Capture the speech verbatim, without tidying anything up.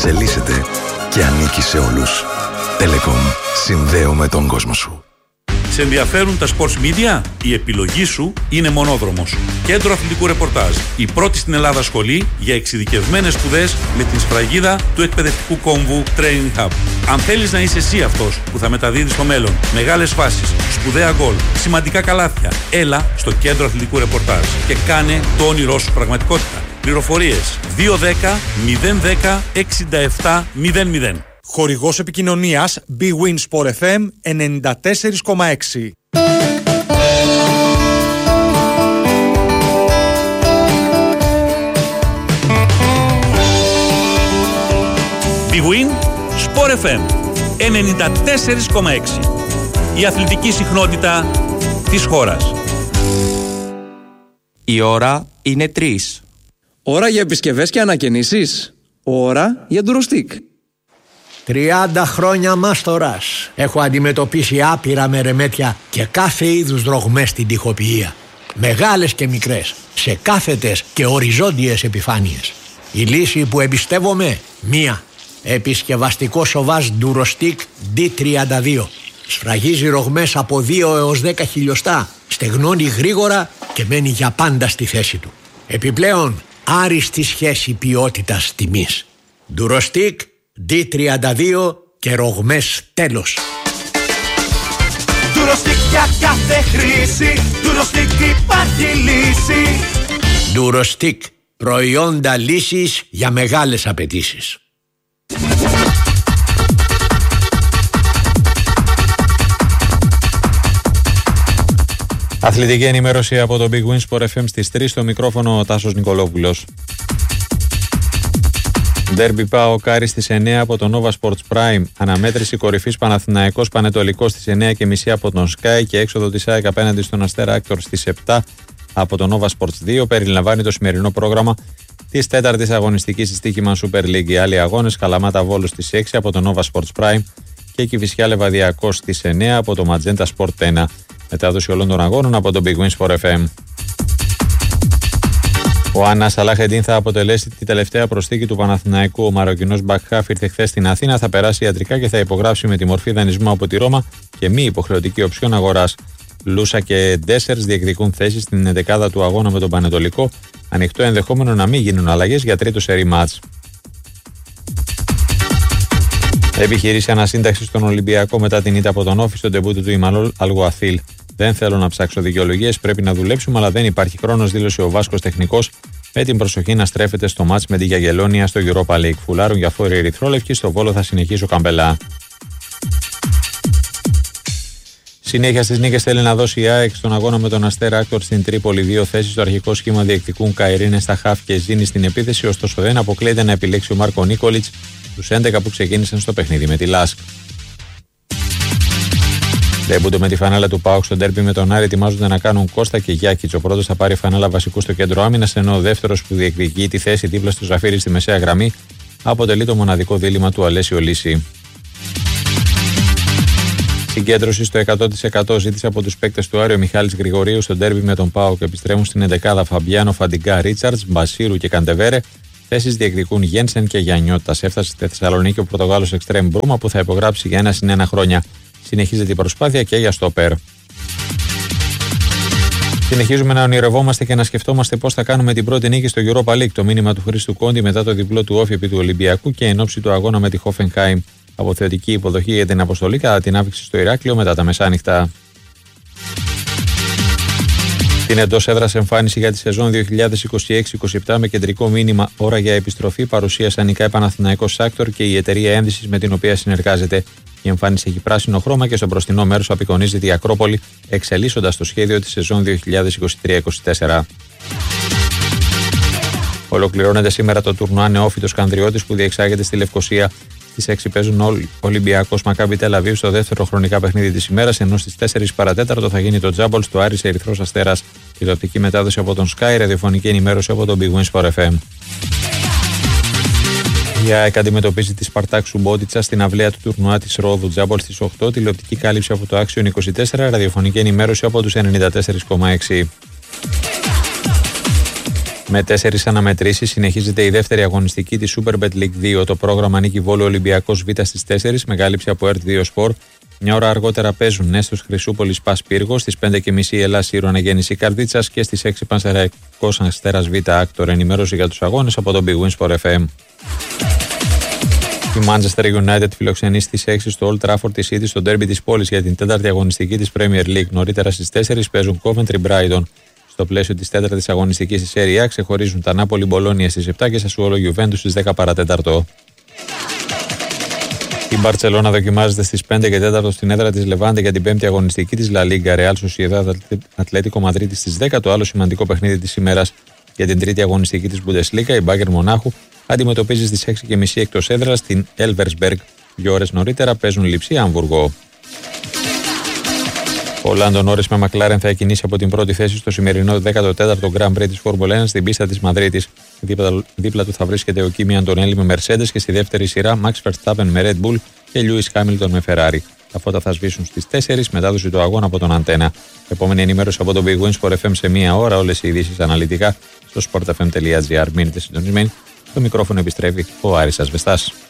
εξελίσσεται και ανήκει σε όλους. Telecom. Συνδέουμε τον κόσμο σου. Σε ενδιαφέρουν τα sports media? Η επιλογή σου είναι Μονόδρομος. Κέντρο αθλητικού ρεπορτάζ. Η πρώτη στην Ελλάδα σχολή για εξειδικευμένες σπουδές με την σφραγίδα του εκπαιδευτικού κόμβου Training Hub. Αν θέλεις να είσαι εσύ αυτός που θα μεταδίδει στο μέλλον μεγάλες φάσεις, σπουδαία γκολ, σημαντικά καλάθια, έλα στο Κέντρο αθλητικού ρεπορτάζ και κάνε το όνειρό σου πραγματικότητα. Πληροφορίες δύο δέκα μηδέν δέκα εξήντα επτά μηδέν μηδέν. Χορηγός επικοινωνίας Bwin Sport εφ εμ ενενήντα τέσσερα κόμμα έξι. Bwin Sport εφ εμ ενενήντα τέσσερα κόμμα έξι. Η αθλητική συχνότητα της χώρας. Η ώρα είναι τρεις. Ώρα για επισκευές και ανακαινήσεις. Ώρα για ντουροστίκ. τριάντα χρόνια μάστορας. Έχω αντιμετωπίσει άπειρα μερεμέτια και κάθε είδους δρογμές στην τοιχοποιία. Μεγάλες και μικρές, σε κάθετες και οριζόντιες επιφάνειες. Η λύση που εμπιστεύομαι, μία. Επισκευαστικό σοβάζ ντουροστίκ ντι τριάντα δύο. Σφραγίζει ρογμές από δύο έως δέκα χιλιοστά. Στεγνώνει γρήγορα και μένει για πάντα στη θέση του. Επιπλέον, άριστη σχέση ποιότητας τιμής. Ντουροστίκ ντι τριάντα δύο και ρογμές τέλος. Ντουροστίκ για κάθε χρήση, Ντουροστίκ υπάρχει λύση. Ντουροστίκ, προϊόντα λύσης για μεγάλες απαιτήσεις. Αθλητική ενημέρωση από το Big Win Sport εφ εμ στις τρεις, στο μικρόφωνο ο Τάσος Νικολόπουλος. Ντέρμπι ΠΑΟΚ Άρης στις εννέα από το Nova Sports Prime. Αναμέτρηση κορυφής Παναθηναϊκός Πανετολικός στις εννέα και μισή από τον Sky και έξοδο της ΑΕΚ απέναντι στον Αστέρα Άκτορ στις επτά από το Nova Sports δύο. Περιλαμβάνει το σημερινό πρόγραμμα της τέταρτης αγωνιστικής της στοίχημα Super League. Οι άλλοι αγώνες: Καλαμάτα Βόλος στις έξι από το Nova Sports Prime και Κηφισιά Λεβαδιακός στις εννέα από το Magenta Sport ένα. Μετάδοση όλων των αγώνων από το Big Win Sport εφ εμ. Ο Άννας Αλάχεντίν θα αποτελέσει τη τελευταία προσθήκη του Παναθηναϊκού. Ο Μαροκινός Μπακχάφ ήρθε χθες στην Αθήνα, θα περάσει ιατρικά και θα υπογράψει με τη μορφή δανεισμού από τη Ρώμα και μη υποχρεωτική οψιόν αγοράς. Λούσα και Ντέσσερς διεκδικούν θέσεις στην ενδεκάδα του αγώνα με τον Πανετολικό. Ανοιχτό ενδεχόμενο να μην γίνουν αλλαγές για τρίτο σερί μάτς. Επιχειρήσει ανασύνταξη στον Ολυμπιακό μετά την ήττα από τον Όφη στον τεμπούτο του Ιμανόλ Αλγουαθίλ. Δεν θέλω να ψάξω δικαιολογίες, πρέπει να δουλέψουμε, αλλά δεν υπάρχει χρόνος, δήλωσε ο Βάσκος τεχνικός, με την προσοχή να στρέφεται στο μάτς με τη Γιαγελόνια στο Europa League. Φουλάρουν για φόροι ερυθρόλευκοι, στο Βόλο θα συνεχίσει ο Καμπελά. Συνέχεια στις νίκες θέλει να δώσει η ΑΕΚ στον αγώνα με τον Αστέρα Άκτορ στην Τρίπολη. Δύο θέσεις στο αρχικό σχήμα διεκδικούν Καϊρίνε στα χαφ και Ζήνη στην επίθεση, ωστόσο δεν αποκλείεται να επιλέξει ο Μάρκο Νίκολιτς τους έντεκα που ξεκίνησαν στο παιχνίδι με τη Λάσκ. Ντεμπούτο με τη φανάλα του ΠΑΟΚ στο ντέρμπι με τον Άρη ετοιμάζονται να κάνουν Κώστα και Γιάκητς. Ο πρώτος θα πάρει φανάλα βασικού στο κέντρο άμυνας, ενώ ο δεύτερος που διεκδικεί τη θέση δίπλα στο Ζαφύρι στη μεσαία γραμμή αποτελεί το μοναδικό δίλημμα του Αλέσιο Λύση. Συγκέντρωση στο εκατό τοις εκατό ζήτησε από τους παίκτες του Άρη ο Μιχάλης Γρηγορίου στο ντέρμπι με τον ΠΑΟΚ. Επιστρέφουν στην εντεκάδα Φαμπιάνο, Φαντιγκά, Ρίτσαρτς, Μπασίρου και Καντεβέρε. Θέσεις διεκδικούν Γένσεν και Γιαννιώτας. Έφτασε στη Θεσσαλονίκη ο Πορτογάλος Εξτρέμ Μπρούμα που θα υπογράψει για ένα συν ένα χρόνια. Συνεχίζεται η προσπάθεια και για στόπερ. Συνεχίζουμε να ονειρευόμαστε και να σκεφτόμαστε πώς θα κάνουμε την πρώτη νίκη στο Europa League. Το μήνυμα του Χρήστου Κόντι μετά το διπλό του Όφη επί του Ολυμπιακού και εν ώψη του αγώνα με τη Hoffenheim. Αποθεωτική υποδοχή για την αποστολή κατά την άφηξη στο Ηράκλειο μετά τα μεσάνυχτα. Την εντός έδρας εμφάνιση για τη σεζόν δύο χιλιάδες είκοσι έξι είκοσι επτά με κεντρικό μήνυμα ώρα για επιστροφή παρουσίασαν η ΚΑΕ Παναθηναϊκός Άκτορ και η εταιρεία ένδυσης με την οποία συνεργάζεται. Η εμφάνιση έχει πράσινο χρώμα και στο μπροστινό μέρος απεικονίζεται η Ακρόπολη, εξελίσσοντας το σχέδιο της σεζόν δύο χιλιάδες είκοσι τρία είκοσι τέσσερα. Ολοκληρώνεται σήμερα το τουρνουά Νεόφυτος Κανδριώτης που διεξάγεται στη Λευκοσία. Στις έξι παίζουν ο Ολυμπιακός Μακάμπι Τελ Αβίβ στο δεύτερο χρονικά παιχνίδι της ημέρας, ενώ στις τέσσερις παρά τέταρτο θα γίνει το τζάμπολ στο Άρης Ερυθρός Αστέρας. Τηλεοπτική μετάδοση από τον Sky, ραδιοφωνική ενημέρωση από τον Big Win Sport εφ εμ. Η ΑΕΚ αντιμετωπίζει τη Σπαρτάκ Σουμπότιτσα στην αυλαία του τουρνουά της Ρόδου Τζάμπολ στις οκτώ. Τηλεοπτική κάλυψη από το Άξιον είκοσι τέσσερα, ραδιοφωνική ενημέρωση από τους ενενήντα τέσσερα κόμμα έξι. Με τέσσερις αναμετρήσεις συνεχίζεται η δεύτερη αγωνιστική της Superbet League δύο. Το πρόγραμμα Νίκη Βόλου Ολυμπιακός Β στις τέσσερις με κάλυψη από ΕΡΤ δύο Sport. Μια ώρα αργότερα παίζουν Νέστος Χρυσούπολης Πας Πύργος, στις πέντε και μισή Ελλάς Ήρου Αναγέννηση Καρδίτσας και στις έξι Πανσεραϊκός Αστέρας Β Άκτορ. Ενημέρωση για τους αγώνες από τον Big Win Sport εφ εμ. Η Manchester United φιλοξενεί στις έξι στο Old Trafford της City στο ντέρμπι της πόλης για την τέταρτη αγωνιστική της Premier League. Νωρίτερα στις τέσσερις παίζουν Coventry Brighton. Στο πλαίσιο της τέταρτης αγωνιστικής της Serie A ξεχωρίζουν τα Νάπολη Μπολόνια στις επτά και Σασουόλο Juventus στις δέκα παρά τέταρτο. Η Μπαρτσελώνα δοκιμάζεται στις πέντε και τέταρτο στην έδρα της Λεβάντε για την πέμπτη αγωνιστική της La Liga. Real Sociedad Ατλέτικο Μαδρίτη στις δέκα, το άλλο σημαντικό παιχνίδι της ημέρας για την τρίτη αγωνιστική της Bundesliga. Η Bayern Μονάχου αντιμετωπίζει στις έξι και μισή εκτός έδρας την Elversberg. Δύο ώρες νωρίτερα παίζουν Λειψία Αμβουργό. Ο Λάντο Νόρις με McLaren θα κινήσει από την πρώτη θέση στο σημερινό δέκατο τέταρτο Grand Prix της Φόρμουλα ένα στην πίστα της Μαδρίτης. Δίπλα, δίπλα του θα βρίσκεται ο Κίμι Αντονέλη με Mercedes και στη δεύτερη σειρά Max Verstappen με Red Bull και Lewis Hamilton με Ferrari. Τα φώτα θα σβήσουν στις τέσσερις, μετάδοση του αγώνα από τον Αντένα. Επόμενη ενημέρωση από τον Big Win Sport εφ εμ σε μία ώρα, όλες οι ειδήσεις αναλυτικά στο sport f m τελεία g r. Μείνετε συντονισμένοι. Το μικρόφωνο επιστρέφει ο Άρης Ασβεστάς.